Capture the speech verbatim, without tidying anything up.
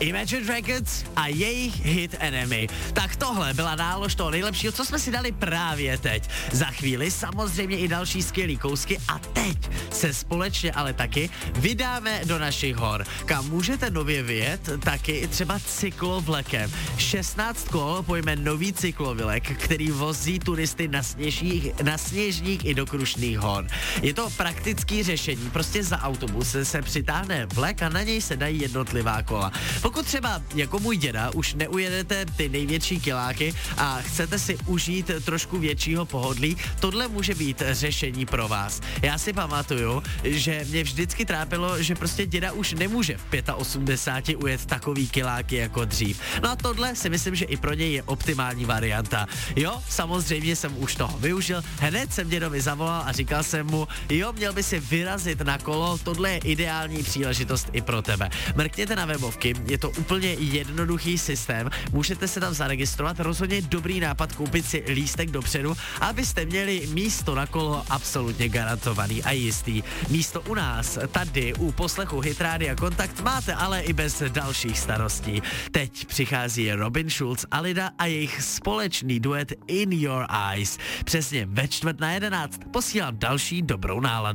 Imagine Dragons a jejich hit Enemy. Tak tohle byla nálož toho nejlepšího, co jsme si dali právě teď. Za chvíli samozřejmě i další skvělý kousky a teď se společně ale taky vydáme do našich hor, kam můžete nově vyjet taky třeba cyklovlekem. šestnáct kol pojme nový cyklovlek, který vozí turisty na, sněžík, na sněžník i do Krušných hor. Je to praktický řešení, prostě za autobus se přitáhne vlek a na něj se dají jednotlivá kola. Pokud třeba jako můj děda už neujedete ty největší kiláky a chcete si užít trošku většího pohodlí, tohle může být řešení pro vás. Já si pamatuju, že mě vždycky trápilo, že prostě děda už nemůže v osmdesáti pěti ujet takový kiláky jako dřív. No a tohle si myslím, že i pro něj je optimální varianta. Jo, samozřejmě jsem už toho využil, hned jsem dědovi zavolal a říkal jsem mu, jo, měl by si vyrazit na kolo, tohle je ideální příležitost i pro tebe. Mrkněte na webovky, je to úplně jednoduchý systém, můžete se tam zaregistrovat, rozhodně dobrý nápad koupit si lístek dopředu, abyste měli místo na kolo absolutně garantovaný a jistý. Místo u nás, tady u poslechu Hit Rádia Kontakt máte ale i bez dalších starostí. Teď přichází Robin Schulz a Lida a jejich společný duet In Your Eyes. Přesně ve čtvrt na jedenáct posílám další dobrou náladu.